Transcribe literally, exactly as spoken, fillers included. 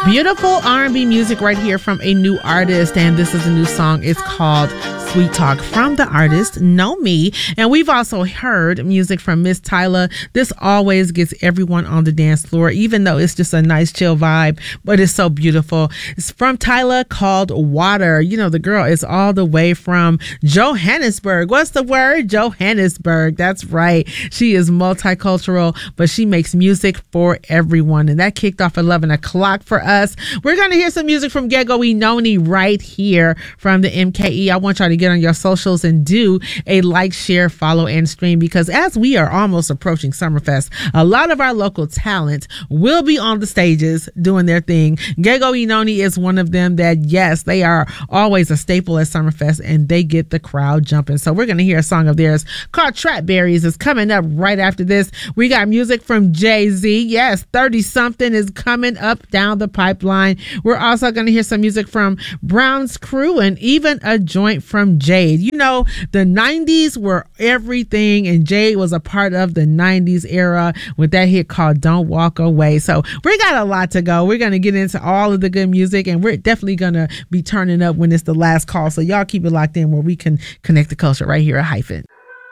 Beautiful R and B music right here from a new artist, and this is a new song. It's called Sweet Talk from the artist Know Me. And we've also heard music from Miss Tyla. This always gets everyone on the dance floor, even though it's just a nice chill vibe, but it's so beautiful. It's from Tyla, called Water. You know, the girl is all the way from Johannesburg. What's the word? Johannesburg. That's right. She is multicultural, but she makes music for everyone. And that kicked off at eleven o'clock for us. We're going to hear some music from Gego Inoni right here from the M K E. I want y'all to get on your socials and do a like, share, follow, and stream, because as we are almost approaching Summerfest, a lot of our local talent will be on the stages doing their thing. Gego Inoni is one of them that, yes, they are always a staple at Summerfest, and they get the crowd jumping. So we're going to hear a song of theirs called Trap Berries. It's coming up right after this. We got music from Jay-Z. Yes, thirty something is coming up down the pipeline. We're also going to hear some music from Brown's Crew and even a joint from Jade. You know, the nineties were everything, and Jade was a part of the nineties era with that hit called Don't Walk Away. So we got a lot to go. We're going to get into all of the good music, and we're definitely going to be turning up when it's the last call. So y'all keep it locked in where we can connect the culture right here at Hyphen.